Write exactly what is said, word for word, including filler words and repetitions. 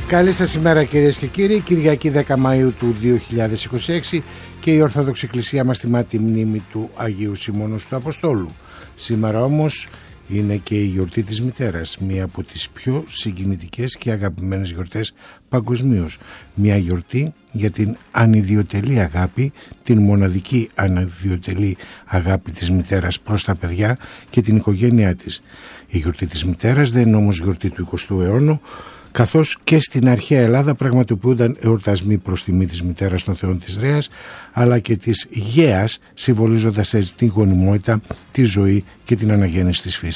Καλή σας ημέρα κυρίες και κύριοι. Κυριακή δέκα Μαΐου του δύο χιλιάδες είκοσι έξι και η Ορθόδοξη Εκκλησία μας τιμά τη μνήμη του Αγίου Σιμώνος του Αποστόλου. Σήμερα όμως είναι και η γιορτή της μητέρας, μία από τις πιο συγκινητικές και αγαπημένες γιορτές παγκοσμίως. Μία γιορτή για την ανιδιοτελή αγάπη, την μοναδική ανιδιοτελή αγάπη της μητέρας προς τα παιδιά και την οικογένειά της. Η γιορτή της μητέρας δεν είναι όμως γιορτή του εικοστού αιώνα, καθώς και στην αρχαία Ελλάδα πραγματοποιούνταν εορτασμοί προς τιμή της μητέρας των θεών της Ρέας, αλλά και της Γαίας, συμβολίζοντας έτσι την γονιμότητα, τη ζωή και την αναγέννηση της φύσης.